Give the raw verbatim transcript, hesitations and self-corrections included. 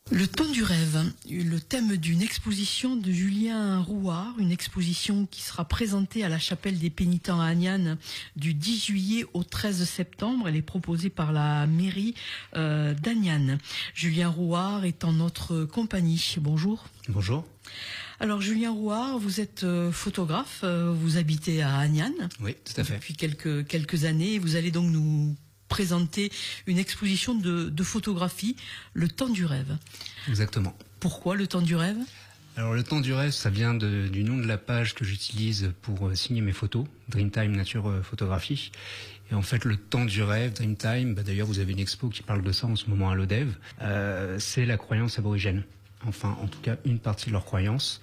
Le temps du rêve, le thème d'une exposition de Julien Rouart, une exposition qui sera présentée à la chapelle des Pénitents à Agnan du dix juillet au treize septembre. Elle est proposée par la mairie euh, d'Agnan. Julien Rouart est en notre compagnie. Bonjour. Bonjour. Alors Julien Rouart, vous êtes euh, photographe, euh, vous habitez à Agnan. Oui, tout à fait. Depuis quelques, quelques années. Vous allez donc nous présenter une exposition de, de photographie, Le temps du rêve. Exactement. Pourquoi Le temps du rêve ? Alors le temps du rêve, ça vient de, du nom de la page que j'utilise pour euh, signer mes photos, Dreamtime Nature euh, Photographie. Et en fait, le temps du rêve, Dreamtime, bah, d'ailleurs vous avez une expo qui parle de ça en ce moment à l'O D E V, euh, c'est la croyance aborigène. Enfin, en tout cas, une partie de leur croyance.